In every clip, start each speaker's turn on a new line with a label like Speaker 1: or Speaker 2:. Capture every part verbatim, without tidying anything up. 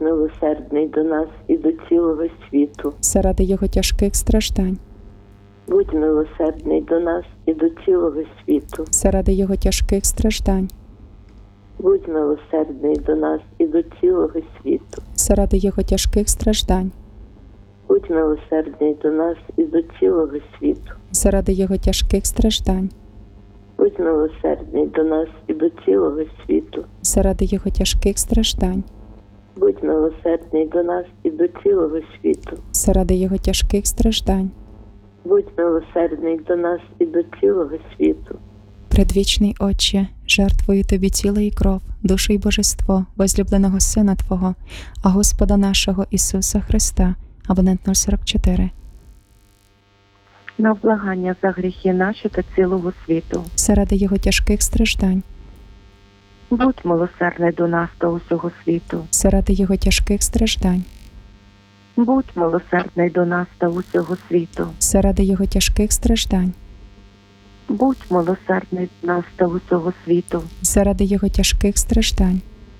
Speaker 1: милосердний до нас і до цілого світу.
Speaker 2: заради Його тяжких страждань,
Speaker 1: Будь милосердний до нас і до цілого світу.
Speaker 2: заради Його тяжких страждань,
Speaker 1: Будь милосердний до нас і до цілого світу.
Speaker 2: заради Його тяжких страждань,
Speaker 1: Будь милосердний до нас і до цілого світу.
Speaker 2: заради Його тяжких страждань,
Speaker 1: Будь милосердний до нас і до цілого світу.
Speaker 2: заради Його тяжких страждань,
Speaker 1: Будь милосердний до нас і до цілого світу.
Speaker 2: заради Його тяжких страждань.
Speaker 1: Будь милосердний до нас і до цілого світу.
Speaker 2: Предвічний Отче, жертвую Тобі тіло і кров, душу і божество возлюбленого Сина Твого, а Господа нашого Ісуса Христа, абонент нуль сорок чотири,
Speaker 3: На вблагання за гріхи наші та цілого світу.
Speaker 2: заради Його тяжких страждань,
Speaker 3: Будь милосердний до нас та усього світу.
Speaker 2: заради Його тяжких страждань,
Speaker 3: Будь милосердний до нас та усього світу.
Speaker 2: заради Його тяжких страждань,
Speaker 3: Будь милосердний до нас та усього світу.
Speaker 2: заради Його тяжких страждань,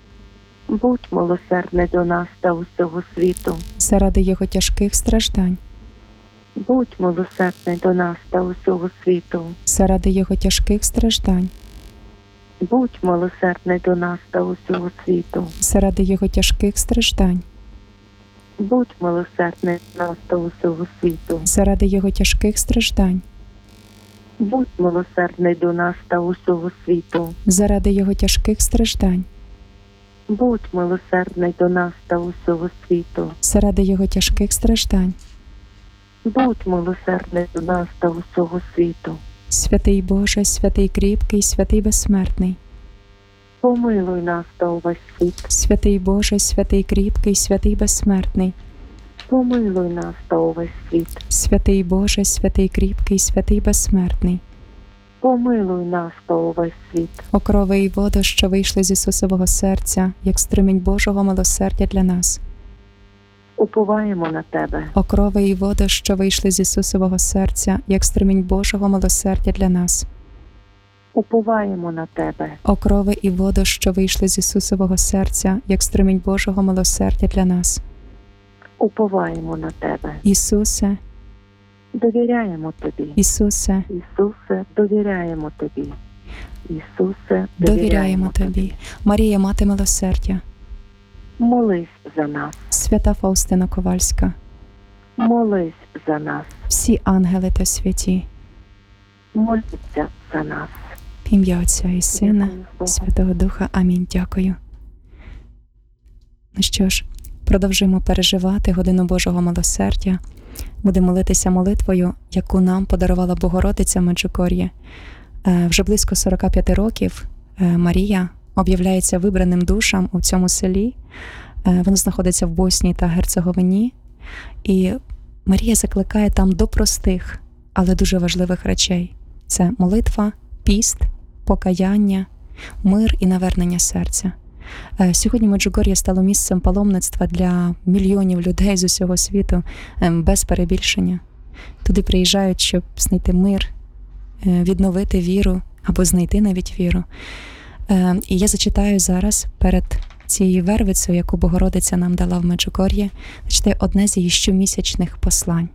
Speaker 3: Будь милосердний до нас та усього світу.
Speaker 2: заради Його тяжких страждань,
Speaker 3: Будь милосердний до нас та усього світу.
Speaker 2: заради Його тяжких страждань,
Speaker 3: Будь милосердний до нас та усього світу.
Speaker 2: заради Його тяжких страждань,
Speaker 3: Будь милосердний до нас та усього світу.
Speaker 2: заради Його тяжких страждань,
Speaker 3: Будь милосердний до нас та усього світу.
Speaker 2: заради Його тяжких страждань,
Speaker 3: Будь милосердний до нас та усього світу.
Speaker 2: заради Його тяжких страждань.
Speaker 3: Будь милосердний до нас та усього світу.
Speaker 2: Святий Боже, святий кріпкий, святий безсмертний.
Speaker 3: Помилуй нас та увесь світ.
Speaker 2: Святий Боже, святий кріпкий, святий безсмертний.
Speaker 3: Помилуй нас та увесь світ.
Speaker 2: Святий Боже, святий кріпкий, святий безсмертний.
Speaker 3: Помилуй нас та увесь світ.
Speaker 2: Окрови і вода, що вийшли з Ісусового серця, як струмінь Божого милосердя для нас.
Speaker 3: Уповаємо на Тебе.
Speaker 2: Окрови і вода, що вийшли з Ісусового серця, як струмінь Божого милосердя для нас.
Speaker 3: Уповаємо на Тебе.
Speaker 2: Окрови і вода, що вийшли з Ісусового серця, як струмінь Божого милосердя для нас.
Speaker 3: Уповаємо на Тебе.
Speaker 2: Ісусе,
Speaker 3: Довіряємо Тобі.
Speaker 2: Ісусе,
Speaker 3: Ісусе, довіряємо Тобі. Ісусе,
Speaker 2: довіряємо Тобі. Марія, Мати милосердя,
Speaker 3: Молись за нас.
Speaker 2: свята Фаустина Ковальська,
Speaker 3: Молись за нас.
Speaker 2: всі ангели та святі,
Speaker 3: Моліться за нас.
Speaker 2: в ім'я Отця і Сина,
Speaker 3: Дякую, Богу.
Speaker 2: Святого Духа. Амінь. Дякую. Ну що ж, продовжуємо переживати годину Божого милосердя. Будемо молитися молитвою, яку нам подарувала Богородиця Меджугор'я. Е, Вже близько сорок п'ять років е, Марія об'являється вибраним душам у цьому селі. Е, Воно знаходиться в Боснії та Герцеговині. І Марія закликає там до простих, але дуже важливих речей. Це молитва, піст, покаяння, мир і навернення серця. Е, Сьогодні Меджугор'я стало місцем паломництва для мільйонів людей з усього світу, е, без перебільшення. Туди приїжджають, щоб знайти мир, е, відновити віру або знайти навіть віру. Е, І я зачитаю зараз перед цією вервицею, яку Богородиця нам дала в Меджугор'ї, зачитаю одне з її щомісячних послань.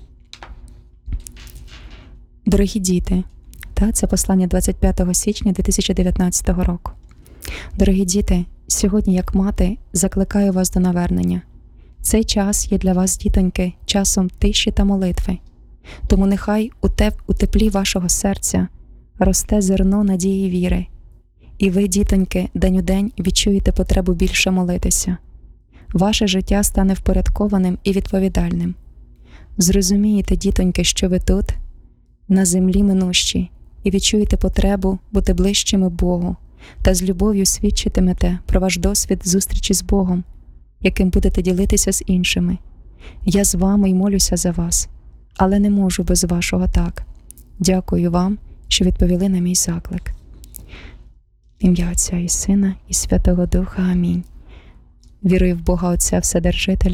Speaker 2: Дорогі діти, та це послання двадцять п'ятого січня дві тисячі дев'ятнадцятого року. Дорогі діти, сьогодні, як мати, закликаю вас до навернення. Цей час є для вас, дітоньки, часом тиші та молитви. Тому нехай у, теп, у теплі вашого серця росте зерно надії віри. І ви, дітоньки, день у день відчуєте потребу більше молитися. Ваше життя стане впорядкованим і відповідальним. Зрозумієте, дітоньки, що ви тут, на землі минущі, і відчуєте потребу бути ближчими Богу, та з любов'ю свідчитимете про ваш досвід зустрічі з Богом, яким будете ділитися з іншими. Я з вами й молюся за вас, але не можу без вашого так. Дякую вам, що відповіли на мій заклик. В ім'я Отця і Сина, і Святого Духа. Амінь. Вірую в Бога Отця Вседержителя, Творця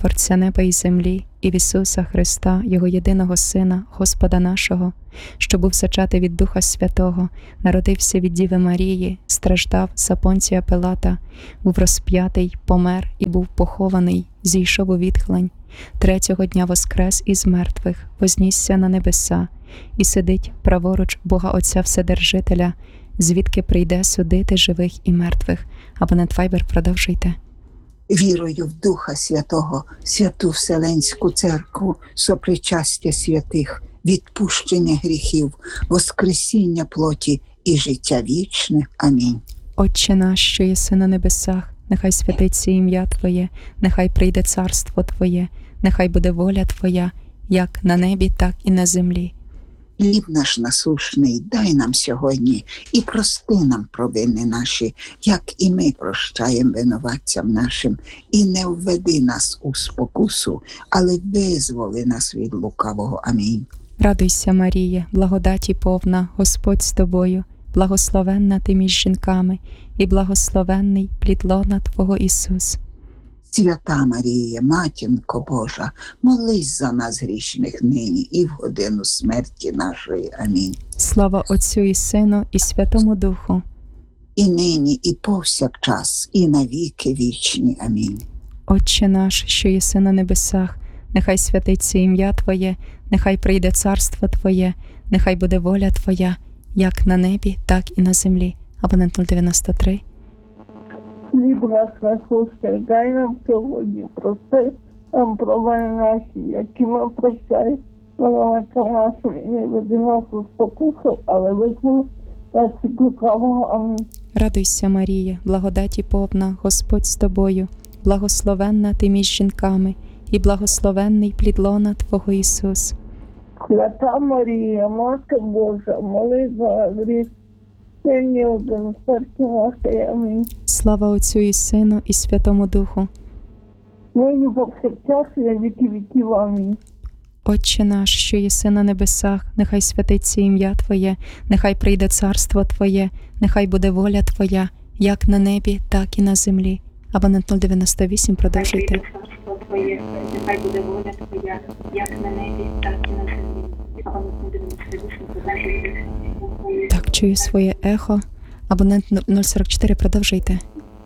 Speaker 2: Творця неба і землі, і в Ісуса Христа, Його єдиного Сина, Господа нашого, що був зачатий від Духа Святого, народився від Діви Марії, страждав за Понтія Пилата, був розп'ятий, помер і був похований, зійшов у відхлень, третього дня воскрес із мертвих, вознісся на небеса, і сидить праворуч Бога Отця Вседержителя, звідки прийде судити живих і мертвих. Абонент Viber, продовжуйте.
Speaker 4: Вірую в Духа Святого, святу Вселенську Церкву, сопричастя святих, відпущення гріхів, воскресіння плоті і життя вічне. Амінь.
Speaker 2: Отче наш, що єси на небесах, нехай святиться ім'я Твоє, нехай прийде царство Твоє, нехай буде воля Твоя, як на небі, так і на землі.
Speaker 4: Хліб наш насушний дай нам сьогодні і прости нам провини наші, як і ми прощаємо винуватцям нашим. І не введи нас у спокусу, але визволи нас від лукавого. Амінь.
Speaker 2: Радуйся, Марія, благодаті повна, Господь з тобою, благословенна ти між жінками, і благословенний плід лона Твого Ісус.
Speaker 4: Свята Марія, Матінко Божа, молись за нас грішних нині і в годину смерті нашої. Амінь.
Speaker 2: Слава Отцю і Сину, і Святому Духу.
Speaker 4: І нині, і повсякчас, і на віки вічні. Амінь.
Speaker 2: Отче наш, що єси на небесах, нехай святиться ім'я Твоє, нехай прийде царство Твоє, нехай буде воля Твоя, як на небі, так і на землі. Абонент нуль дев'яносто три.
Speaker 5: Хліб наш насущний дай нам сьогодні, прости нам провини наші, які ми прощаємо винуватцям нашим, і не веди нас у спокусу, але визволи нас від лукавого. Амінь.
Speaker 2: Радуйся, Марія, благодаті повна, Господь з тобою, благословенна ти між жінками, і благословенний плід лона Твого Ісус.
Speaker 5: Свята Марія, Мати Божа, молись за нас гріх, нині в годину смерті нашої. Амінь.
Speaker 2: Слава Отцю і Сину, і Святому Духу.
Speaker 5: Нині повсякчас і на віки віків. Амінь.
Speaker 2: Отче наш, що єси на небесах, нехай святиться ім'я Твоє, нехай прийде царство Твоє, нехай буде воля Твоя, як на небі, так і на землі. Абонент нуль дев'яносто вісім, продовжуйте.
Speaker 6: Царство Твоє, нехай буде воля Твоя, як на небі, так і на землі. Абонент нуль дев'яносто вісім, продовжуйте.
Speaker 2: Так, чую своє ехо. Абонент нуль сорок чотири, продовжуйте.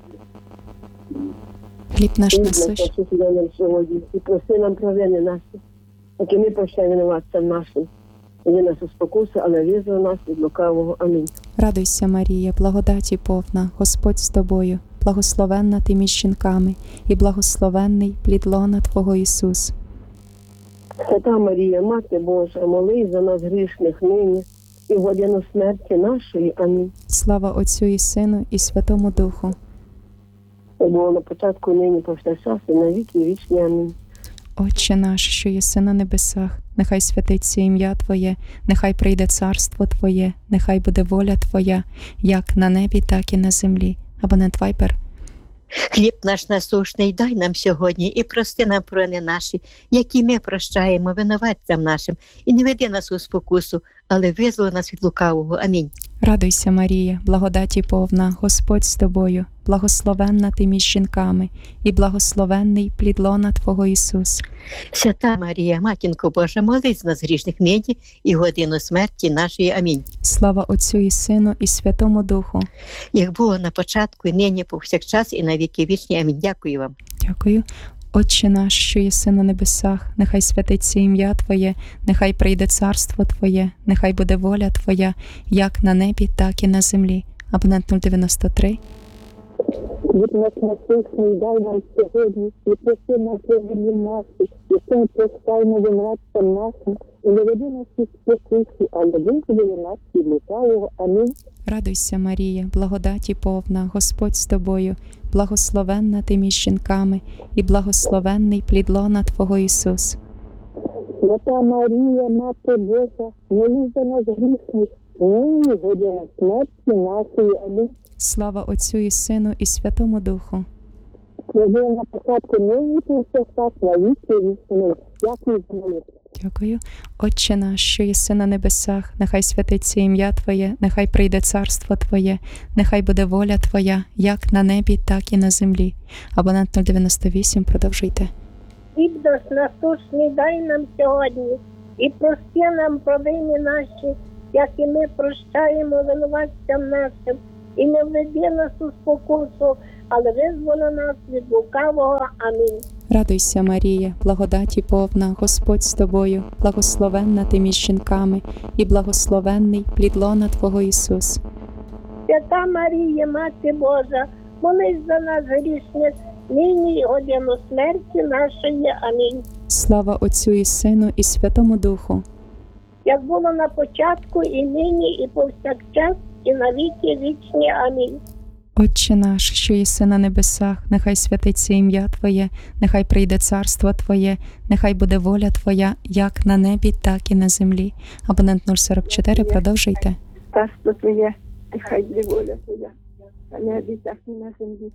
Speaker 2: Хліб наш насущний.
Speaker 1: нам сьогодні, і прости нам провини наші, які ми прощаємо винуватцям нашим. І не нас у спокусу, але визволи нас від лукавого. Амінь.
Speaker 2: Радуйся, Марія, благодаті повна, Господь з тобою, благословенна ти між жінками, і благословенний плід лона Твого Ісус.
Speaker 1: Свята Марія, Мати Божа, молись за нас грішних нині і в годину смерті нашої. Амінь.
Speaker 2: Слава Отцю і Сину, і Святому Духу.
Speaker 1: Це було на початку, нині, повсякчас і на віки вічні. Амінь.
Speaker 2: Отче наш, що єси на небесах, нехай святиться ім'я Твоє, нехай прийде царство Твоє, нехай буде воля Твоя, як на небі, так і на землі. Абонент Viber.
Speaker 7: Хліб наш насущний дай нам сьогодні і прости нам провини наші, які ми прощаємо винуватцям нашим, і не веди нас у спокусу, але визволи нас від лукавого. Амінь.
Speaker 2: Радуйся, Марія, благодаті повна, Господь з тобою, благословенна ти між жінками, і благословенний плід лона Твого Ісус.
Speaker 7: Свята Марія, Матінко Божа, молись за нас грішних нині і в годину смерті нашої. Амінь.
Speaker 2: Слава Отцю і Сину, і Святому Духу.
Speaker 7: Як було на початку, і нині, повсякчас, і на віки вічні. Амінь. Дякую вам.
Speaker 2: Дякую. Отче наш, що єси на небесах, нехай святиться ім'я Твоє, нехай прийде царство Твоє, нехай буде воля Твоя, як на небі, так і на землі. Абонент нуль дев'яносто три.
Speaker 5: Від нас насущний дай нам сьогодні, і прости нам провини наші, і ми прощаємо винуватцям нашим, і не веди нас у спокусу, але визволи нас від лукавого. Амінь.
Speaker 2: Радуйся, Марія, благодаті повна, Господь з тобою, благословенна ти між жінками, і благословенний плід лона Твого Ісус.
Speaker 5: Свята Марія, Мати Божа, молись за нас грішних, нині в годину смерті нашої. Амінь.
Speaker 2: Слава Отцю і Сину, і Святому Духу.
Speaker 5: Це було на початку, нині повсякчас, на віки вічні. Дякую за молитву.
Speaker 2: Дякую. Отче наш, що єси на небесах, нехай святиться ім'я Твоє, нехай прийде царство Твоє, нехай буде воля Твоя, як на небі, так і на землі. Абонент нуль дев'яносто вісім, продовжуйте.
Speaker 8: хліб наш насущний дай нам сьогодні, і прости нам провини наші, як і ми прощаємо винуватцям нашим, і не введи нас у спокусу, але визволи нас від лукавого. Амінь.
Speaker 2: Радуйся, Марія, благодаті повна, Господь з тобою, благословенна ти між жінками, і благословенний плід лона Твого Ісус.
Speaker 8: Свята Марія, Мати Божа, молись за нас грішних, нині і годину смерті нашої. Амінь.
Speaker 2: Слава Отцю і Сину, і Святому Духу.
Speaker 8: Як було на початку, і нині, і повсякчас, і на віки вічні. Амінь.
Speaker 2: Отче наш, що єси на небесах, нехай святиться ім'я Твоє, нехай прийде царство Твоє, нехай буде воля Твоя, як на небі, так і на землі. Абонент нуль сорок чотири, продовжуйте.
Speaker 5: Царство Твоє, нехай буде воля Твоя, на небі, так і на землі.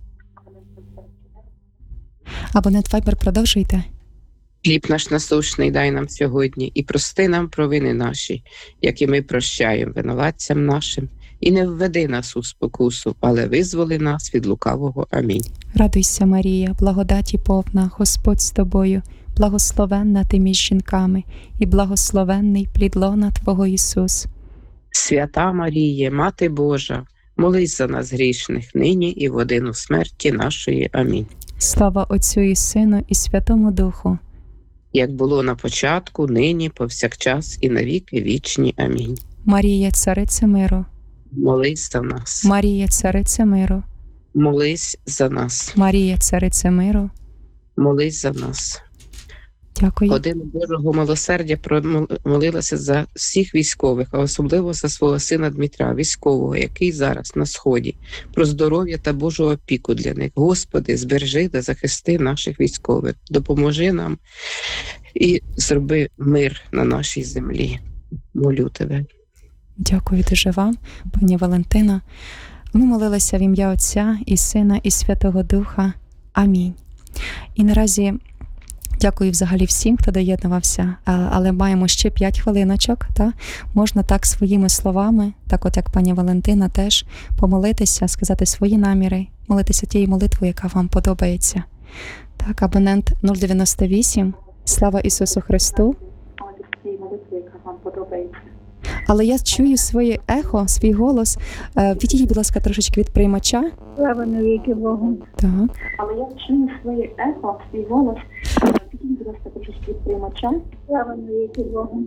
Speaker 2: Абонент Вайбер, продовжуйте.
Speaker 9: Хліб наш насущний дай нам сьогодні, і прости нам провини наші, як і ми прощаємо винуватцям нашим. І не введи нас у спокусу, але визволи нас від лукавого. Амінь.
Speaker 2: Радуйся, Марія, благодаті повна, Господь з тобою, благословенна ти між жінками, і благословенний плід лона Твого Ісус.
Speaker 9: Свята Маріє, Мати Божа, молись за нас грішних, нині і в годину смерті нашої. Амінь.
Speaker 2: Слава Отцю і Сину, і Святому Духу.
Speaker 9: Як було на початку, нині, повсякчас і на віки вічні. Амінь.
Speaker 2: Марія, цариця миру.
Speaker 9: Молись за нас.
Speaker 2: Марія, цариця миру.
Speaker 9: Молись за нас.
Speaker 2: Марія, цариця миру.
Speaker 9: Молись за нас.
Speaker 2: Дякую.
Speaker 9: Годину Божого милосердя молилася за всіх військових, а особливо за свого сина Дмитра, військового, який зараз на Сході, про здоров'я та Божу опіку для них. Господи, збережи та захисти наших військових, допоможи нам і зроби мир на нашій землі. Молю Тебе.
Speaker 2: Дякую дуже вам, пані Валентина. Ми молилися в ім'я Отця і Сина і Святого Духа. Амінь. І наразі дякую взагалі всім, хто доєднувався, але маємо ще п'ять хвилиночок. Та? Можна так своїми словами, так от як пані Валентина теж, помолитися, сказати свої наміри, молитися тією молитвою, яка вам подобається. Так, абонент нуль дев'яносто вісім. Слава Ісусу Христу.
Speaker 6: Молитися тією молитвою, яка вам подобається.
Speaker 2: Але я чую своє ехо, свій голос. Відійдіть, будь ласка, трошечки від приймача.
Speaker 5: Слава навіки Богу.
Speaker 2: Так.
Speaker 6: Але я чую своє ехо, свій голос. Підіть, будь ласка, трошечки від приймача.
Speaker 5: Слава навіки Богу.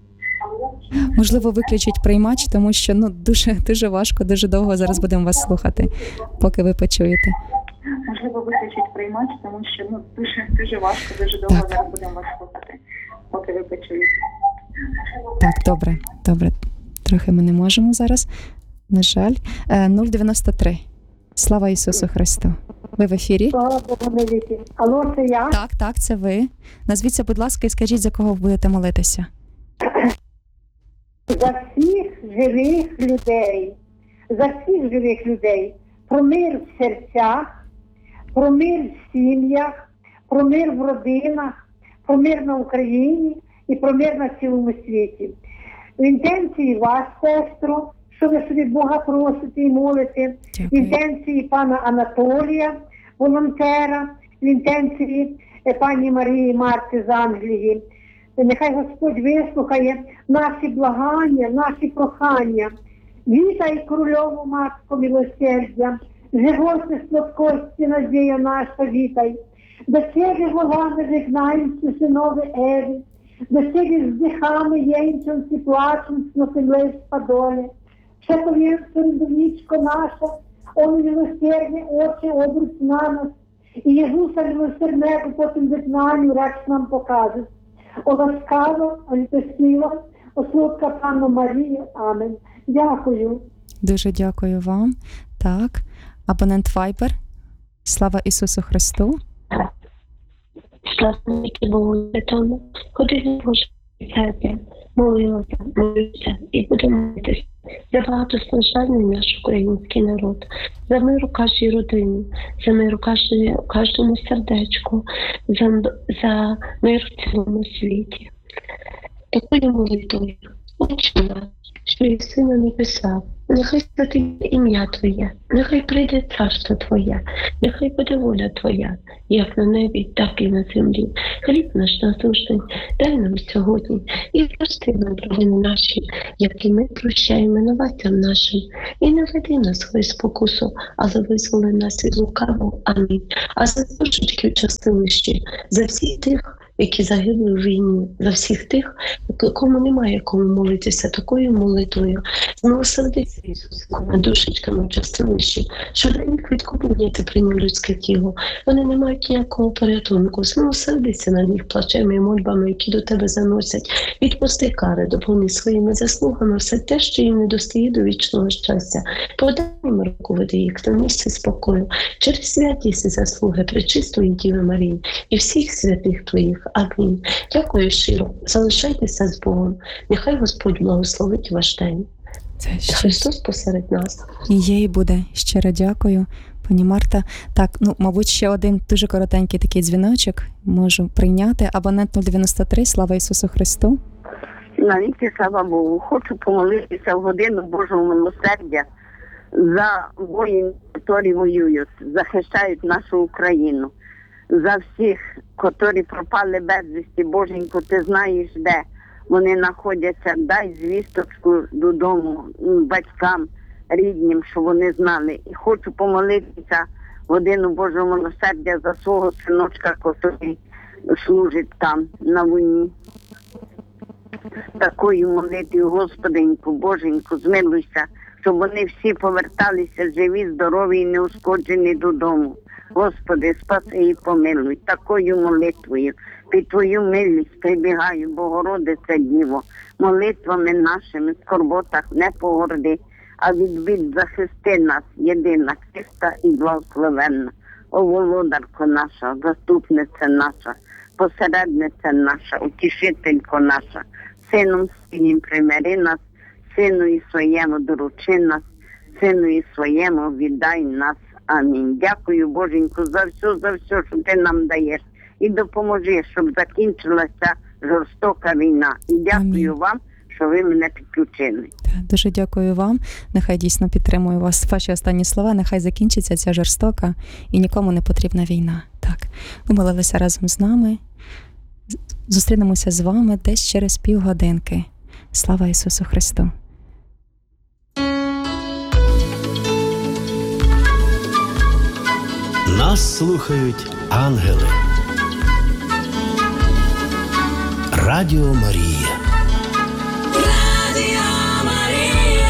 Speaker 2: Можливо, виключіть приймач, тому що ну дуже дуже важко, дуже довго зараз будемо вас слухати, поки ви почуєте.
Speaker 6: Можливо, виключіть приймач, тому що ну дуже дуже важко, дуже довго
Speaker 2: Так.
Speaker 6: зараз будемо вас слухати, поки ви почуєте.
Speaker 2: Так, добре, добре. Трохи ми не можемо зараз, на жаль. нуль дев'яносто три. Слава Ісусу Христу. Ви в ефірі?
Speaker 5: Слава Богу навіки. Алло, це я?
Speaker 2: Так, так, це ви. Назвіться, будь ласка, і скажіть, за кого ви будете молитися.
Speaker 5: За всіх живих людей, за всіх живих людей, про мир в серцях, про мир в сім'ях, про мир в родинах, про мир на Україні і про мир на цілому світі. В інтенції вас, сестро, що ви собі Бога просите і молите, в інтенції пана Анатолія, волонтера, в інтенції пані Марії Марти з Англії. Нехай Господь вислухає наші благання, наші прохання. Вітай, корольову матку милосердя, живости, сладкості, надія наша, вітай. До себе волами вигнаємся, синови Еви, до себе вздихами єнченці, плачемся на землі спадолі. Ще повір, середовічко наша, он милосердні очі обруч на нас, і Єзуса милосердного потім визнанню рач нам покаже. О ласкаво, о літосміло, о солодка Панно Марія. Амінь. Дякую.
Speaker 2: Дуже дякую вам. Так, абонент Вайбер. Слава Ісусу Христу.
Speaker 10: Слава навіки Богу Святому. Ходили Боже церкви, молилася, молилася і будемо молитися за багатостраждальний наш український народ, за мир у кожній родині, за мир у кожній, у кожному сердечку, за, за мир в цілому світі. Такою молитвою, Отче наш, що єси на небесах. Нехай святить ім'я Твоє, нехай прийде царство Твоє, нехай буде воля Твоя, як на небі, так і на землі. Хліб наш насущний дай нам сьогодні, і прости нам провини наші, як і ми прощаємо винуватцям нашим. І не веди нас в спокусу, але визволи нас від лукавого. Амінь. А за душечки в чистилищі, за всіх тих, які загинули в війні, за всіх тих, кому немає кому молитися такою молитвою. Милосердися, Ісус, над душечками в чистилищі, що для них відкуплення ти прийняв людське тіло. Вони не мають ніякого порятунку. Змилосердися над них плачами і мольбами, які до тебе заносять. Відпусти кари, доповни своїми заслугами все те, що їм не достає до вічного щастя. Подай їм руку, веди їх на місце спокою. Через святість і заслуги пречистої Діви Марії і всіх святих Твоїх. Амінь. Дякую щиро. Залишайтеся з Богом. Нехай Господь благословить ваш день.
Speaker 2: Це ще...
Speaker 10: Христос посеред нас.
Speaker 2: І є і буде. Щиро дякую, пані Марта. Так, ну, мабуть, ще один дуже коротенький такий дзвіночок можу прийняти. Абонент нуль дев'яносто три. Слава Ісусу Христу.
Speaker 11: Навіки слава Богу. Хочу помолитися в годину Божого милосердя за воїнів, які воюють, захищають нашу Україну. За всіх, які пропали безвісті, Боженько, ти знаєш, де вони знаходяться. Дай звісточку додому батькам, рідним, щоб вони знали. І хочу помолитися в годину Божого милосердя за свого синочка, який служить там, на війні. Такою молитвою, Господеньку, Боженьку, змилуйся, щоб вони всі поверталися живі, здорові і неушкоджені додому. Господи, спаси і помилуй. Такою молитвою під Твою милість прибігаю, Богородице Діво, молитвами нашими, скорботах не погорди, а від бід захисти нас, єдина, чиста і благословенна. О, володарко наша, заступниця наша, посередниця наша, утішителько наша, Сином своїм примири нас, Сину і своєму доручи нас, Сину і своєму віддай нас. Амінь. Дякую, Боженьку, за все, за все, що ти нам даєш. І допоможи, щоб закінчилася жорстока війна. І дякую Амінь. Вам, що ви мене підключили.
Speaker 2: Дуже дякую вам. Нехай дійсно підтримую вас. Ваші останні слова. Нехай закінчиться ця жорстока і нікому не потрібна війна. Так, ви молилися разом з нами. Зустрінемося з вами десь через півгодинки. Слава Ісусу Христу!
Speaker 12: Нас слухають ангели. Радіо Марія.
Speaker 13: Радіо Марія.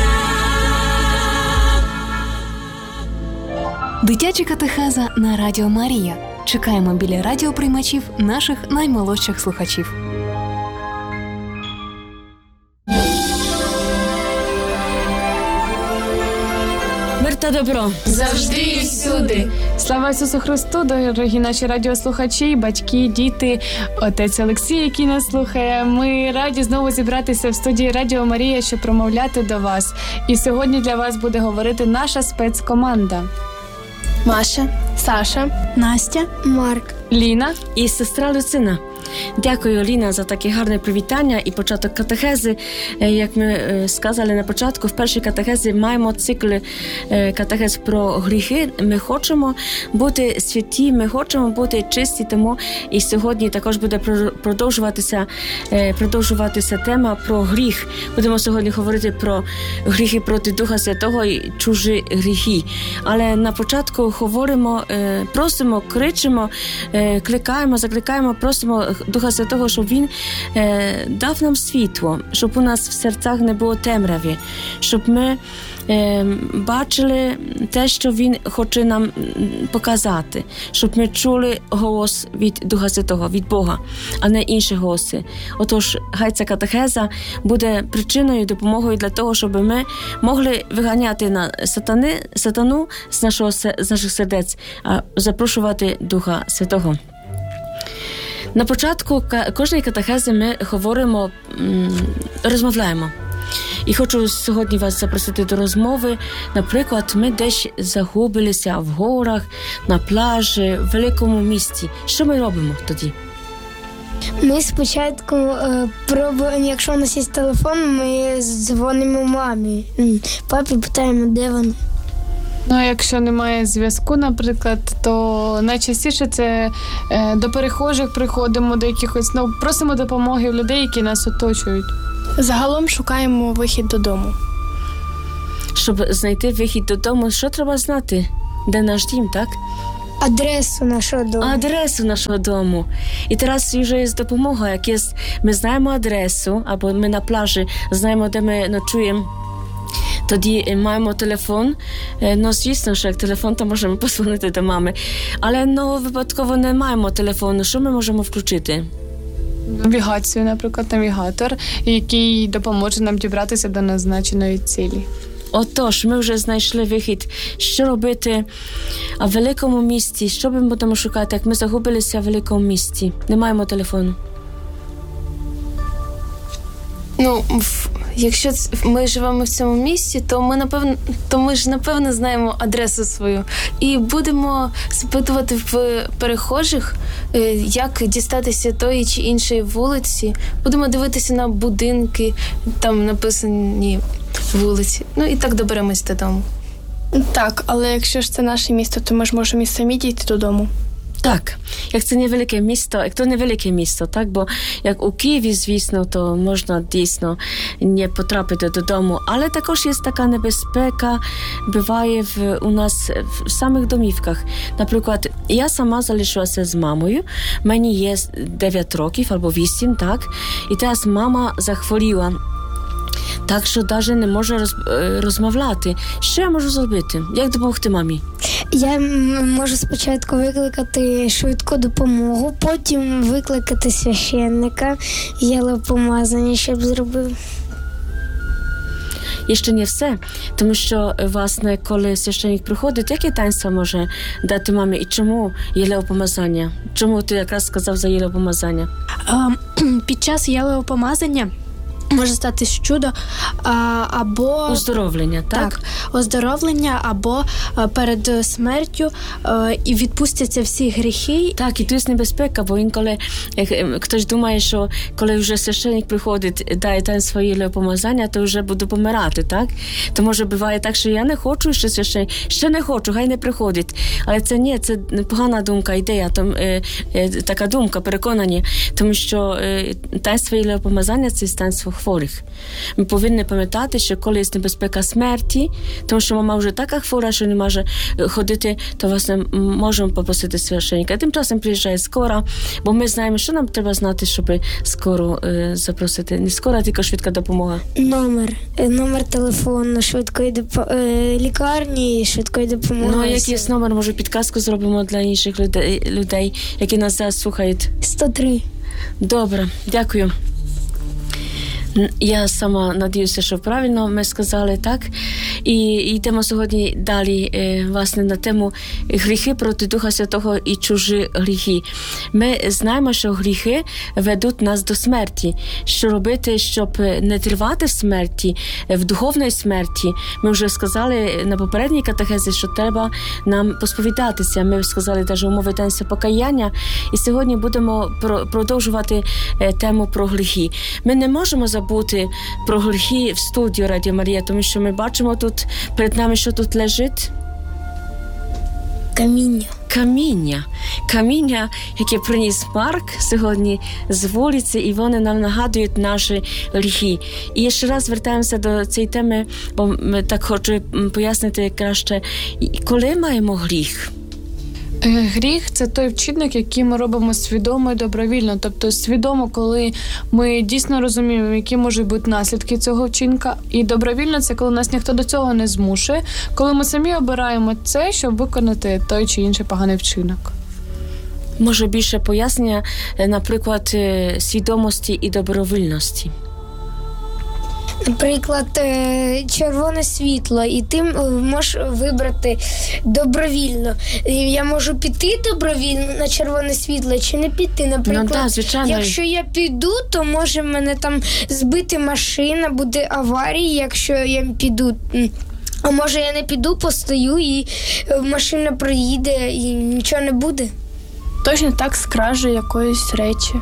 Speaker 13: Дитяча катехеза на Радіо Марія. Чекаємо біля радіоприймачів наших наймолодших слухачів.
Speaker 14: Мир та добро.
Speaker 15: Завжди і всюди. Слава Ісусу Христу, дорогі наші радіослухачі, батьки, діти, отець Олексій, який нас слухає. Ми раді знову зібратися в студії Радіо Марія, щоб промовляти до вас. І сьогодні для вас буде говорити наша спецкоманда.
Speaker 14: Маша, Саша, Настя, Марк,
Speaker 15: Ліна
Speaker 14: і сестра Люцина. Дякую, Ліна, за таке гарне привітання і початок катехези. Як ми сказали на початку, в першій катехезі маємо цикл катехез про гріхи. Ми хочемо бути святі, ми хочемо бути чисті, тому і сьогодні також буде продовжуватися, продовжуватися тема про гріх. Будемо сьогодні говорити про гріхи проти Духа Святого і чужі гріхи. Але на початку говоримо, просимо, кричимо, кликаємо, закликаємо, просимо Духа Святого, щоб Він е, дав нам світло, щоб у нас в серцях не було темряві, щоб ми е, бачили те, що Він хоче нам показати, щоб ми чули голос від Духа Святого, від Бога, а не інші голоси. Отож, хай ця катехеза буде причиною, допомогою для того, щоб ми могли виганяти на сатани, сатану з, нашого, з наших сердець, а запрошувати Духа Святого. На початку кожної катехези ми говоримо, розмовляємо. І хочу сьогодні вас запросити до розмови. Наприклад, ми десь загубилися в горах, на пляжі, в великому місті. Що ми робимо тоді?
Speaker 16: Ми спочатку е, пробуємо, якщо у нас є телефон, ми дзвонимо мамі. Папі питаємо, де вони.
Speaker 15: Ну, а якщо немає зв'язку, наприклад, то найчастіше це е, до перехожих приходимо, до якихось, ну, просимо допомоги в людей, які нас оточують.
Speaker 17: Загалом шукаємо вихід додому.
Speaker 14: Щоб знайти вихід додому, що треба знати? Де наш дім, так?
Speaker 16: Адресу нашого дому.
Speaker 14: Адресу нашого дому. І зараз вже є допомога, як є, ми знаємо адресу, або ми на пляжі знаємо, де ми ночуємо. Тоді маємо телефон, ну, звісно, що як телефон, то можемо подзвонити до мами. Але, ну, випадково не маємо телефону, що ми можемо включити?
Speaker 15: Навігацію, наприклад, навігатор, який допоможе нам дібратися до назначеної цілі.
Speaker 14: Отож, ми вже знайшли вихід, що робити в великому місті, що ми будемо шукати, як ми загубилися в великому місті, не маємо телефону.
Speaker 17: Ну, якщо ми живемо в цьому місті, то ми, напевно, то ми ж, напевно, знаємо адресу свою. І будемо запитувати в перехожих, як дістатися тої чи іншої вулиці. Будемо дивитися на будинки, там написані вулиці. Ну, і так доберемось додому.
Speaker 10: Так, але якщо ж це наше місто, то ми ж можемо і самі дійти додому.
Speaker 14: Так, як це невелике місто, як то невелике місто, так, бо як у Києві, звісно, то можна дійсно не потрапити додому, але також є така небезпека, буває в, у нас в самих домівках. Наприклад, я сама залишилася з мамою, мені є дев'ять років або вісім, так, і зараз мама захворіла. Так, що навіть не можу роз, розмовляти. Що я можу зробити? Як допомогти мамі?
Speaker 16: Я можу спочатку викликати швидку допомогу, потім викликати священника, єлеопомазання, щоб зробив.
Speaker 14: І ще не все, тому що, власне, коли священник приходить, яке таїнство може дати мамі і чому єлеопомазання? Чому ти якраз сказав за єлеопомазання?
Speaker 10: Під час єлеопомазання може статись чудо а, або
Speaker 14: оздоровлення, так?
Speaker 10: Так, оздоровлення або а, перед смертю а, і відпустяться всі гріхи.
Speaker 14: Так, і тут є небезпека, бо інколи хтось думає, що коли вже священник приходить, дає там своє єлеопомазання, то вже буду помирати, так? То може буває так, що я не хочу, що священник, ще не хочу, хай не приходить. Але це ні, це погана думка, ідея, там, е, е, така думка, переконання, тому що е, таїнство єлеопомазання – це таїнство хворих. Ми повинні пам'ятати, що коли є небезпека смерті, тому що мама вже така хвора, що не може ходити, то, власне, можемо попросити священника. Тим часом приїжджає скора, бо ми знаємо, що нам треба знати, щоб скору е, запросити. Не скора, тільки швидка допомога.
Speaker 16: Номер. Номер телефону, швидкої доп... лікарні, швидкої допомоги.
Speaker 14: Ну, як є номер, може, підказку зробимо для інших людей, людей які нас зараз слухають.
Speaker 16: сто три.
Speaker 14: Добре, дякую. Я сама надіюся, що правильно ми сказали, так? І йдемо сьогодні далі, власне, на тему гріхи проти Духа Святого і чужі гріхи. Ми знаємо, що гріхи ведуть нас до смерті. Що робити, щоб не тривати в смерті, в духовній смерті? Ми вже сказали на попередній катехезі, що треба нам посповідатися. Ми сказали навіть умови таїнства покаяння. І сьогодні будемо продовжувати тему про гріхи. Ми не можемо забути бути про гріхи в студію Радіо Марія, тому що ми бачимо тут перед нами, що тут лежить.
Speaker 16: Каміння.
Speaker 14: Каміння. Каміння, яке приніс Марк сьогодні з вулиці, і вони нам нагадують наші гріхи. І ще раз звертаємося до цієї теми, бо так хочу пояснити краще, коли маємо гріх.
Speaker 15: Гріх – це той вчинок, який ми робимо свідомо і добровільно. Тобто свідомо, коли ми дійсно розуміємо, які можуть бути наслідки цього вчинка. І добровільно – це коли нас ніхто до цього не змушує. Коли ми самі обираємо це, щоб виконати той чи інший поганий вчинок.
Speaker 14: Може більше пояснення, наприклад, свідомості і добровільності?
Speaker 16: Наприклад, червоне світло, і ти можеш вибрати добровільно. Я можу піти добровільно на червоне світло чи не піти. Наприклад,
Speaker 14: ну, да, звичайно.
Speaker 16: Якщо я піду, то може мене там збити машина, буде аварія, якщо я піду. А може я не піду, постою, і машина проїде, і нічого не буде.
Speaker 10: Точно так з кражею якоїсь речі.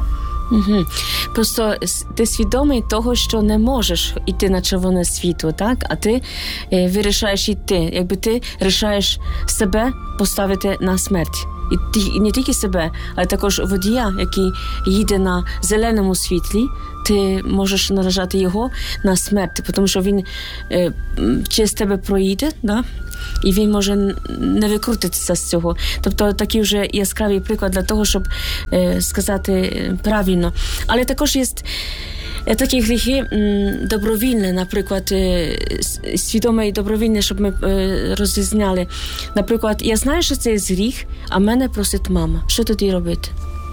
Speaker 14: Угу. Просто ти свідомий того, що не можеш йти на червоне світло, так? А ти е, вирішаєш йти. Якби ти вирішаєш себе поставити на смерть. І, ті, і не тільки себе, але також водія, який їде на зеленому світлі, ти можеш наражати його на смерть, тому що він е, через тебе проїде, да? І він може не викрутитися з цього. Тобто такий вже яскравий приклад для того, щоб е, сказати правильно. Але також є такі гріхи м, добровільні, наприклад, е, свідоме і добровільне, щоб ми е, розрізняли. Наприклад, я знаю, що це є гріх, а мене просить мама. Що тоді робити?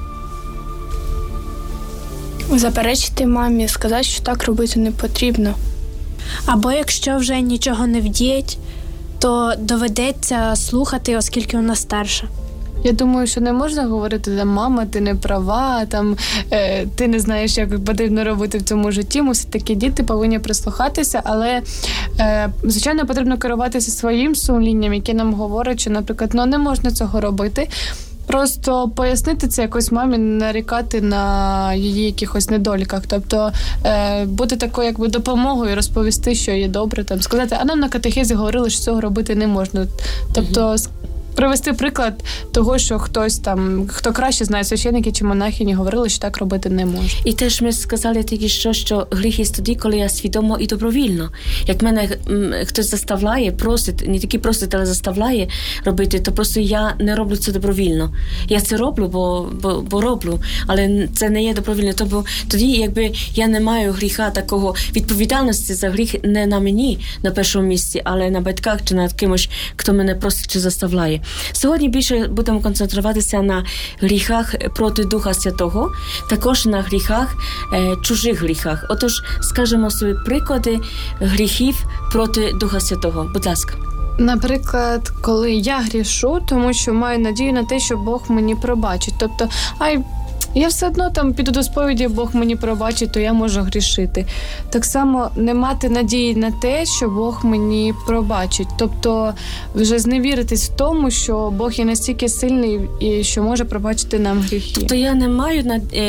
Speaker 18: Заперечити мамі, сказати, що так робити не потрібно. Або якщо вже нічого не вдіять, то доведеться слухати, оскільки вона старша.
Speaker 15: Я думаю, що не можна говорити, там, мама, ти не права, там, е, ти не знаєш, як потрібно робити в цьому житті. Ми все-таки діти повинні прислухатися, але, е, звичайно, потрібно керуватися своїм сумлінням, яке нам говорить, що, наприклад, ну, не можна цього робити. Просто пояснити це якось мамі, нарікати на її якихось недоліках. Тобто е, бути такою якби допомогою, розповісти, що є добре, там, сказати, а нам на катехезі говорили, що цього робити не можна. Тобто mm-hmm. привести приклад того, що хтось там, хто краще знає, священники чи монахині, говорили, що так робити не може.
Speaker 14: І теж ми сказали тільки що, що гріх є тоді, коли я свідомо і добровільно. Як мене м, хтось заставляє, просить, не тільки просить, але заставляє робити, то просто я не роблю це добровільно. Я це роблю, бо, бо, бо роблю, але це не є добровільно. Тобто тоді, якби я не маю гріха такого, відповідальності за гріх не на мені на першому місці, але на батьках чи на кимось, хто мене просить чи заставляє. Сьогодні більше будемо концентруватися на гріхах проти Духа Святого, також на гріхах, е, чужих гріхах. Отож, скажемо собі приклади гріхів проти Духа Святого. Будь ласка.
Speaker 15: Наприклад, коли я грішу, тому що маю надію на те, що Бог мені пробачить. Тобто, ай, я все одно там піду до сповіді, Бог мені пробачить, то я можу грішити. Так само не мати надії на те, що Бог мені пробачить. Тобто вже зневіритись в тому, що Бог є настільки сильний і що може пробачити нам гріхи.
Speaker 14: Тобто я не маю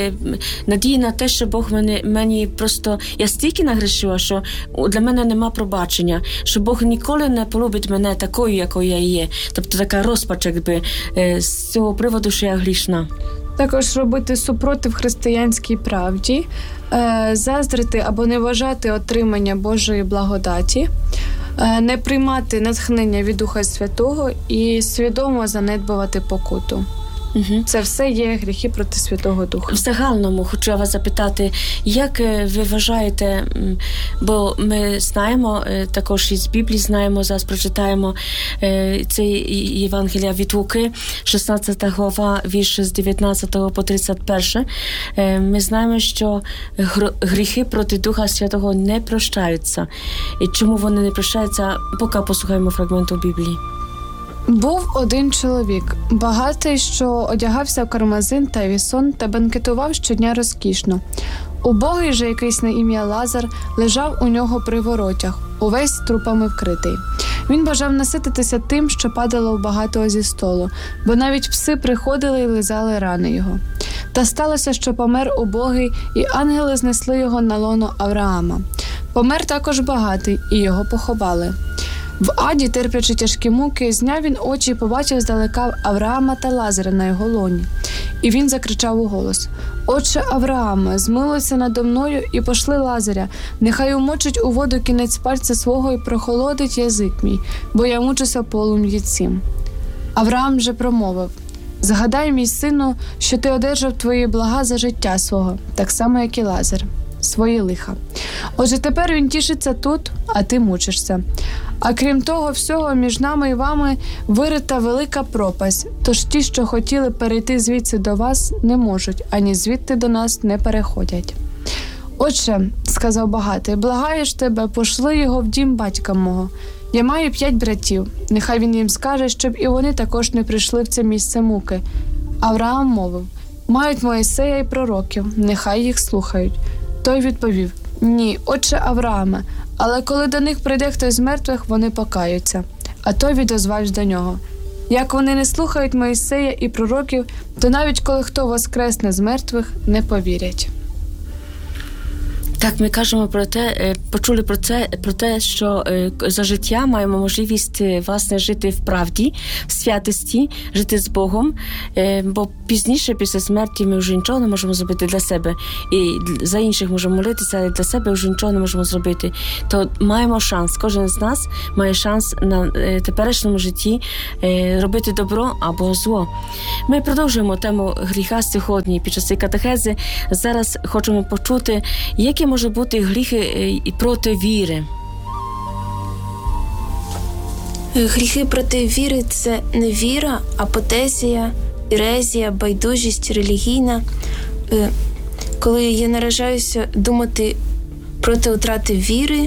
Speaker 14: надії на те, що Бог мені, мені просто... Я стільки нагрішила, що для мене нема пробачення, що Бог ніколи не полюбить мене такою, якою я є. Тобто така розпач, якби, з цього приводу, що я грішна.
Speaker 15: Також робити супротив християнській правді, е, заздрити або не вважати отримання Божої благодаті, е, не приймати натхнення від Духа Святого і свідомо занедбувати покуту. Угу. Це все є гріхи проти Святого Духа.
Speaker 14: В загальному хочу вас запитати, як ви вважаєте, бо ми знаємо, також із Біблії знаємо, зараз прочитаємо це Євангелія від Луки, шістнадцята глава, вірш з дев'ятнадцятого по тридцять перший. Ми знаємо, що гріхи проти Духа Святого не прощаються. І чому вони не прощаються, поки послухаємо фрагменту Біблії.
Speaker 15: Був один чоловік, багатий, що одягався в кармазин та вісон та бенкетував щодня розкішно. Убогий же якийсь на ім'я Лазар лежав у нього при воротях, увесь трупами вкритий. Він бажав насититися тим, що падало у багатого зі столу, бо навіть пси приходили і лизали рани його. Та сталося, що помер убогий, і ангели знесли його на лоно Авраама. Помер також багатий, і його поховали. В аді, терплячи тяжкі муки, зняв він очі і побачив здалека Авраама та Лазаря на його лоні. І він закричав у голос: «Отче Аврааме, змилуйся надо мною і пошли Лазаря, нехай умочить у воду кінець пальця свого і прохолодить язик мій, бо я мучуся полум'ї цим». Авраам же промовив: «Згадай, мій сину, що ти одержав твої блага за життя свого, так само, як і Лазар, свої лиха. Отже, тепер він тішиться тут, а ти мучишся. А крім того всього, між нами і вами вирита велика пропасть, тож ті, що хотіли перейти звідси до вас, не можуть, ані звідти до нас не переходять». «Отче, – сказав багатий, – благаєш тебе, пошли його в дім батька мого. Я маю п'ять братів, нехай він їм скаже, щоб і вони також не прийшли в це місце муки». Авраам мовив: «Мають Моїсея і пророків, нехай їх слухають». Той відповів: «Ні, отче Аврааме, але коли до них прийде хтось з мертвих, вони покаються». А той відозвався до нього: Як вони не слухають Моїсея і пророків, то навіть коли хто воскресне з мертвих, не повірять.
Speaker 14: Так, ми кажемо про те, почули про це, про те, що за життя маємо можливість, власне, жити в правді, в святості, жити з Богом, бо пізніше, після смерті, ми вже нічого не можемо зробити для себе. І за інших можемо молитися, але для себе вже нічого не можемо зробити. То маємо шанс, кожен з нас має шанс на теперішньому житті робити добро або зло. Ми продовжуємо тему гріха сьогодні під час цієї катехези. Зараз хочемо почути, які може бути гріхи проти віри.
Speaker 17: Гріхи проти віри – це невіра, апотезія, ерезія, байдужість релігійна. Коли я наражаюся думати проти утрати віри,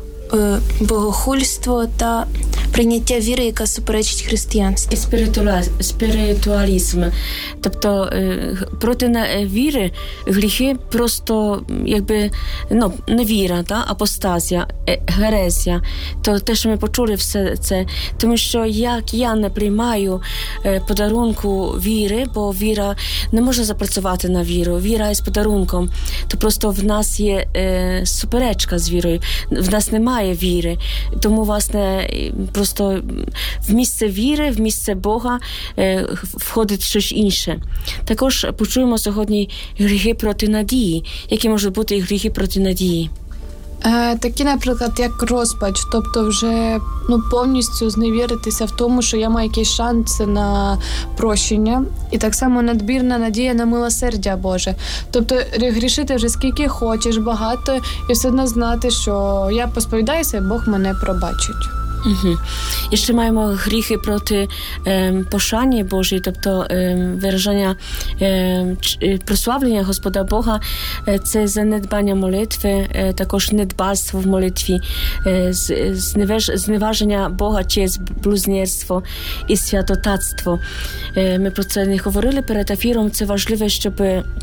Speaker 17: богохульство та прийняття віри, яка суперечить християнству.
Speaker 14: Спіритуалізм. Тобто проти віри гріхи просто якби, ну, невіра, та? Апостазія, герезія. То те, що ми почули все це. Тому що як я не приймаю подарунку віри, бо віра не може запрацювати на віру. Віра є з подарунком. То просто в нас є е, суперечка з вірою. В нас немає віри. Тому, власне, просто в місце віри, в місце Бога е, входить щось інше. Також почуємо сьогодні гріхи проти надії. Які можуть бути гріхи проти надії?
Speaker 15: Е, такі, наприклад, як розпач, тобто вже ну, повністю зневіритися в тому, що я маю якісь шанси на прощення, і так само надмірна надія на милосердя Боже. Тобто грішити вже скільки хочеш, багато, і все одно знати, що я посповідаюся, Бог мене пробачить.
Speaker 14: Угу. І ще маємо гріхи проти е, пошани Божої, тобто е, виражання е, прославлення Господа Бога, е, це занедбання молитви, е, також недбальство в молитві, е, зневаж, зневаження Бога через блюзнірство і святотатство. Е, ми про це не говорили перед ефіром, це важливо, щоб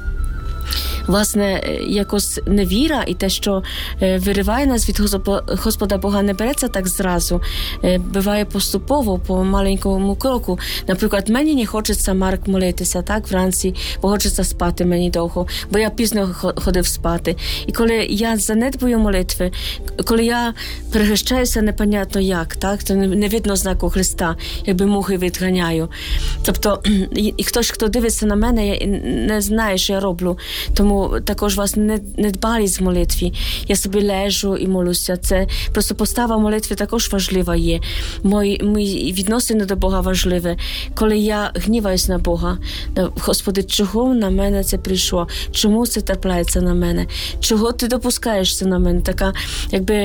Speaker 14: власне, якось невіра і те, що вириває нас від Господа Бога, не береться так зразу. Буває поступово, по маленькому кроку. Наприклад, мені не хочеться, Марк, молитися, так, вранці, бо хочеться спати мені довго, бо я пізно ходив спати. І коли я занедбую молитви, коли я перехрещаюся непонятно як, так, то не видно знаку Христа, якби мухи відганяю. Тобто, і хтось, хто дивиться на мене, не знає, що я роблю. Тому також вас не, недбалість в молитві. Я собі лежу і молюся. Це просто постава молитви також важлива є. Мої, мої відносини до Бога важливі. Коли я гніваюсь на Бога, Господи, чого на мене це прийшло? Чому це трапляється на мене? Чого ти допускаєш це на мене? Така, якби,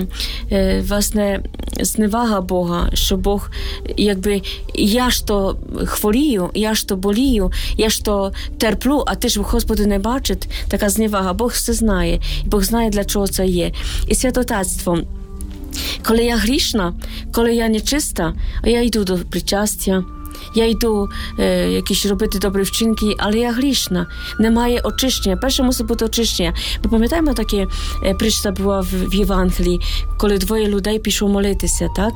Speaker 14: е, власне, зневага Бога, що Бог, якби, я ж то хворію, я ж то болію, я ж то терплю, а ти ж, Господи, не бачиш. Така зневага. Бог все знає. І Бог знає, для чого це є. І святотатство. Коли я грішна, коли я нечиста, я йду до причастя, я йду е, якісь робити добрі вчинки, але я грішна. Немає очищення. Перше мусить бути очищення. Ми пам'ятаємо, таке е, притча була в, в Євангелії, коли двоє людей пішли молитися, так?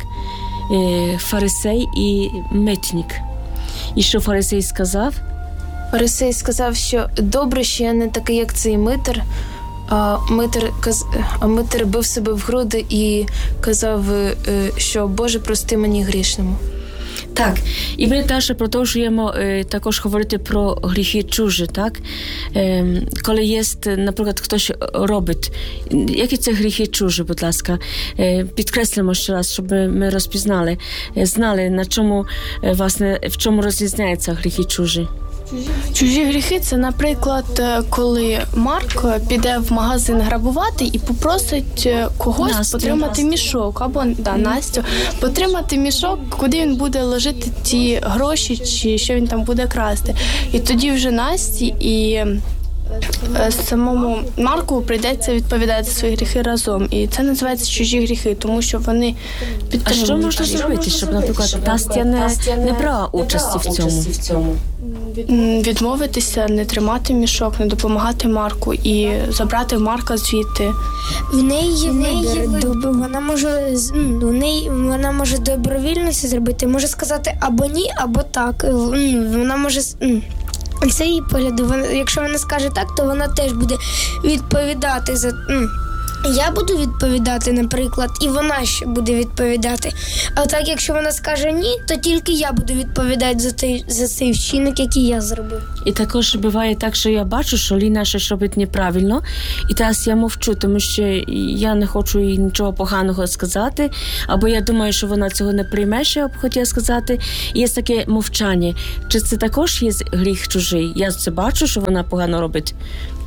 Speaker 14: Е, фарисей і митник. І що фарисей сказав?
Speaker 17: Фарисей сказав, що добре, що я не такий, як цей митар, а митар, а митар бив себе в груди і казав, що Боже, прости мені грішному.
Speaker 14: Так, і ми теж продовжуємо е, також говорити про гріхи чужі, так? Е, коли є, наприклад, хтось робить. Які це гріхи чужі, будь ласка? Е, підкреслимо ще раз, щоб ми розпізнали, е, знали, на чому, е, власне, в чому розрізняються гріхи чужі.
Speaker 18: Чужі гріхи – це, наприклад, коли Марк піде в магазин грабувати і попросить когось Настю, потримати Настю. мішок, або да, Настю, потримати мішок, куди він буде ложити ті гроші, чи що він там буде красти. І тоді вже Насті і самому Марку прийдеться відповідати за свої гріхи разом. І це називається чужі гріхи, тому що вони підтримують.
Speaker 14: А що можна зробити, щоб, наприклад, Настя не, не брала участі в цьому?
Speaker 18: М, Відмовитися, не тримати мішок, не допомагати Марку і забрати Марка звідти.
Speaker 16: В неї є вибір. Доб- Вона може з- м, у неї вона може добровільно це зробити, може сказати або ні, або так. М, Вона може с- м, це її погляд. Вона, якщо вона скаже так, то вона теж буде відповідати за. м, Я буду відповідати, наприклад, і вона ще буде відповідати. А так, якщо вона скаже ні, то тільки я буду відповідати за той, за цей вчинок, який я зробив.
Speaker 14: І також буває так, що я бачу, що Ліна щось робить неправильно, і зараз я мовчу, тому що я не хочу їй нічого поганого сказати, або я думаю, що вона цього не прийме, що я б хотіла сказати. І є таке мовчання. Чи це також є гріх чужий? Я це бачу, що вона погано робить.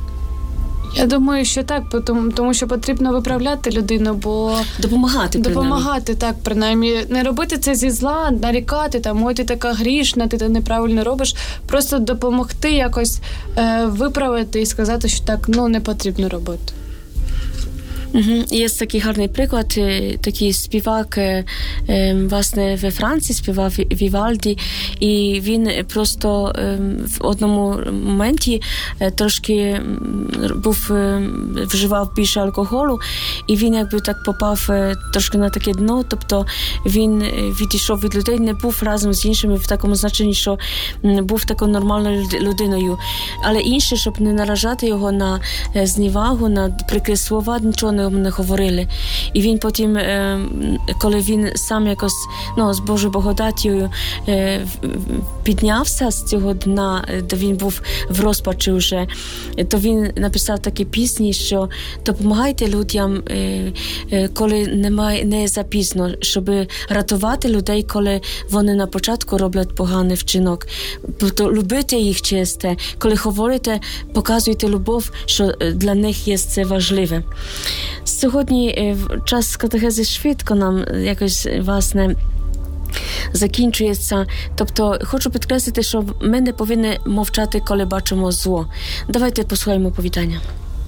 Speaker 15: Я думаю, що так, тому, тому що потрібно виправляти людину, бо
Speaker 14: допомагати,
Speaker 15: допомагати, так, принаймні, не робити це зі зла, нарікати, там, ой, ти така грішна, ти це неправильно робиш, просто допомогти якось е, виправити і сказати, що так, ну, не потрібно робити.
Speaker 14: Угу. Є такий гарний приклад, такий співак, власне, во Франції співав Вівальді, і він просто в одному моменті трошки був, вживав більше алкоголю, і він якби так попав трошки на таке дно, тобто він відійшов від людей, не був разом з іншими в такому значенні, що був такою нормальною людиною. Але інше, щоб не наражати його на зневагу, на прикрі слова, нічого не не говорили. І він потім, коли він сам якось, ну, з Божою благодаттю піднявся з цього дна, де він був в розпачі вже, то він написав такі пісні, що допомагайте людям, коли немає, не запізно, щоб рятувати людей, коли вони на початку роблять поганий вчинок. Тобто любите їх чисте, коли говорите, показуйте любов, що для них є це важливе. Сьогодні час катехези швидко нам якось, власне, закінчується. Тобто, хочу підкреслити, що ми не повинні мовчати, коли бачимо зло. Давайте послухаємо повідання.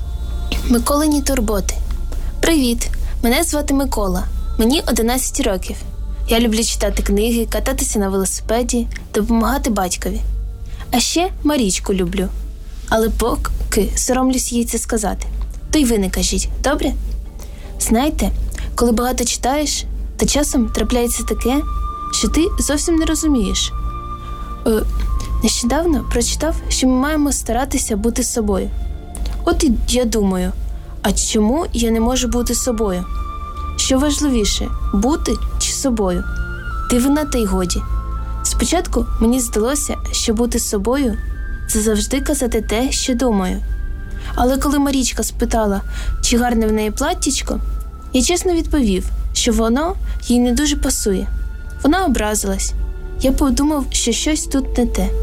Speaker 17: Миколині турботи. Привіт, мене звати Микола. Мені одинадцять років. Я люблю читати книги, кататися на велосипеді, допомагати батькові. А ще Марічку люблю. Але поки соромлюсь їй це сказати. То й ви не кажіть, добре? Знаєте, коли багато читаєш, то часом трапляється таке, що ти зовсім не розумієш. Е, нещодавно прочитав, що ми маємо старатися бути собою. От і я думаю, а чому я не можу бути собою? Що важливіше, бути чи собою? Дивина та й годі. Спочатку мені здалося, що бути собою – це завжди казати те, що думаю. Але коли Марічка спитала, чи гарне в неї платтячко, я чесно відповів, що воно їй не дуже пасує. Вона образилась. Я подумав, що щось тут не те.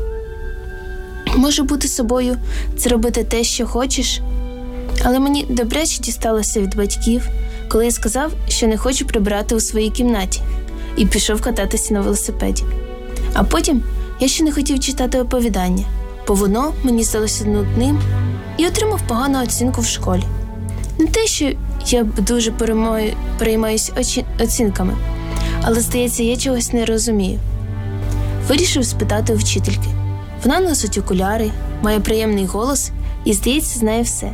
Speaker 17: Може, бути собою – це робити те, що хочеш? Але мені добряче дісталося від батьків, коли я сказав, що не хочу прибирати у своїй кімнаті, і пішов кататися на велосипеді. А потім я ще не хотів читати оповідання, бо воно мені здалося нудним, і отримав погану оцінку в школі. Не те, що я дуже переймаю, переймаюсь очі, оцінками, але, здається, я чогось не розумію. Вирішив спитати у вчительки. Вона носить окуляри, має приємний голос і, здається, знає все.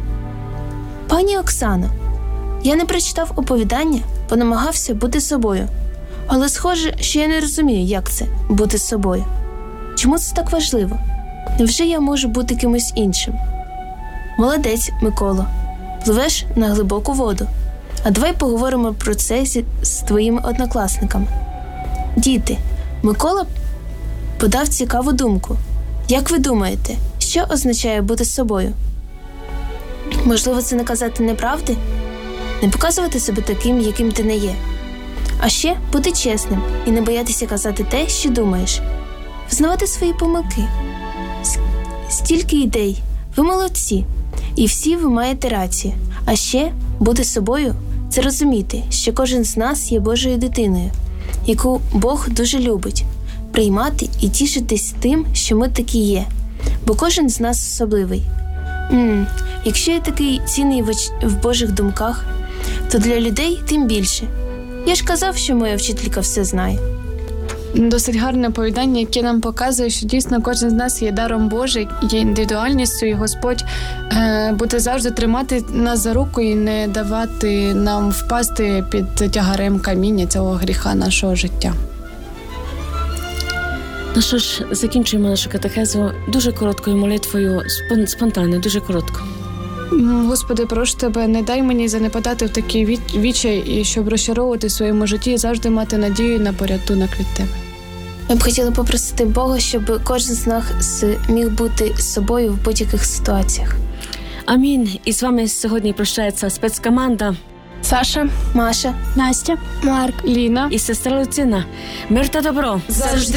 Speaker 17: Пані Оксано, я не прочитав оповідання, бо намагався бути собою. Але схоже, що я не розумію, як це – бути собою. Чому це так важливо? Невже я можу бути кимось іншим? Молодець, Миколо. Пливеш на глибоку воду. А давай поговоримо про це зі, з твоїми однокласниками. Діти, Микола подав цікаву думку. Як ви думаєте, що означає бути собою? Можливо, це не казати неправди? Не показувати себе таким, яким ти не є. А ще бути чесним і не боятися казати те, що думаєш. Визнавати свої помилки. Стільки ідей. Ви молодці. І всі ви маєте рацію. А ще бути собою – це розуміти, що кожен з нас є Божою дитиною, яку Бог дуже любить. Приймати і тішитись тим, що ми такі є. Бо кожен з нас особливий. М-м, якщо я такий цінний в, оч... в Божих думках, то для людей тим більше. Я ж казав, що моя вчителька все знає.
Speaker 15: досить гарне оповідання, яке нам показує, що дійсно кожен з нас є даром Божий, є індивідуальністю, і Господь е, буде завжди тримати нас за руку і не давати нам впасти під тягарем каміння цього гріха нашого життя.
Speaker 14: Ну що ж, закінчуємо нашу катехезу дуже короткою молитвою, спон- спонтанно, дуже коротко.
Speaker 15: Господи, прошу Тебе, не дай мені занепадати в такий від- відчай, і щоб розчаровувати в своєму житті і завжди мати надію на порятунок від Тебе.
Speaker 17: Ми б хотіли попросити Бога, щоб кожен з нас міг бути з собою в будь-яких ситуаціях.
Speaker 14: Амінь. І з вами сьогодні прощається спецкоманда
Speaker 17: Саша, Маша,
Speaker 16: Настя, Марк,
Speaker 15: Ліна
Speaker 14: і сестра Люцина. Мир та добро!
Speaker 15: завжди